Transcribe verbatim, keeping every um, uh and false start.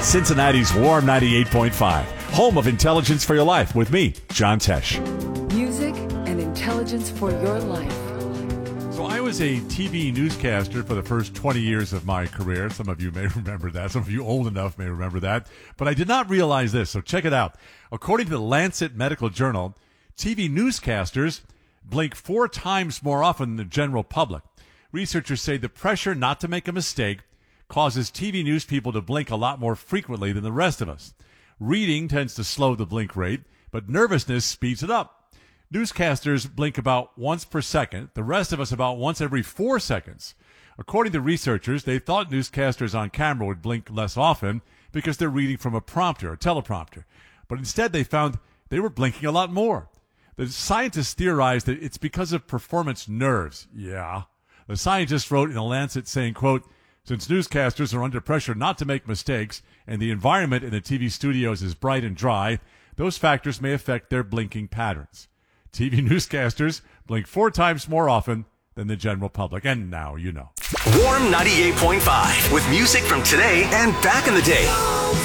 Cincinnati's Warm ninety-eight point five, home of intelligence for your life with me, John Tesh. Music and intelligence for your life. So I was a T V newscaster for the first twenty years of my career. Some of you may remember that. Some of you old enough may remember that. But I did not realize this, so check it out. According to the Lancet Medical Journal, T V newscasters blink four times more often than the general public. Researchers say the pressure not to make a mistake causes T V news people to blink a lot more frequently than the rest of us. Reading tends to slow the blink rate, but nervousness speeds it up. Newscasters blink about once per second, the rest of us about once every four seconds. According to researchers, they thought newscasters on camera would blink less often because they're reading from a prompter, a teleprompter. But instead they found they were blinking a lot more. The scientists theorized that it's because of performance nerves. Yeah. The scientists wrote in The Lancet saying, quote, "Since newscasters are under pressure not to make mistakes and the environment in the T V studios is bright and dry, those factors may affect their blinking patterns. T V newscasters blink four times more often than the general public." And now you know. Warm ninety-eight point five with music from today and back in the day.